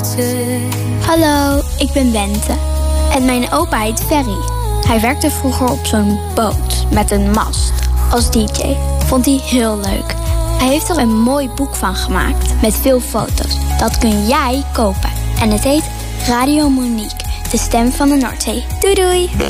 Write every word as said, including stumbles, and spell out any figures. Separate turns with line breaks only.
Hallo, ik ben Bente. En mijn opa heet Ferry. Hij werkte vroeger op zo'n boot met een mast als D J. Vond hij heel leuk. Hij heeft er een mooi boek van gemaakt met veel foto's. Dat kun jij kopen. En het heet Radio Monique, de stem van de Noordzee. Doei doei!